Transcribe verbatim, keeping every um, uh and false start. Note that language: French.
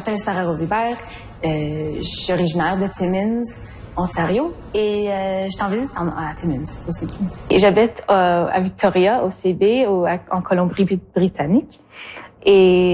m'appelle Sarah Rosébert. Euh, je suis originaire de Timmins, Ontario, et euh, je suis en visite en, à Timmins aussi. Et j'habite euh, à Victoria, au C B, au, en Colombie-Britannique. Et